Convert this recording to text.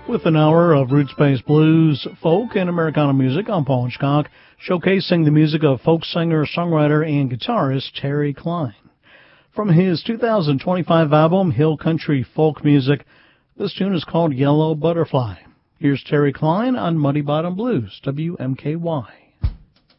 With an hour of roots-based blues, folk, and Americana music, I'm Paul Hitchcock, showcasing the music of folk singer, songwriter, and guitarist Terry Klein. From his 2025 album, Hill Country Folk Music, this tune is called Yellow Butterfly. Here's Terry Klein on Muddy Bottom Blues, WMKY.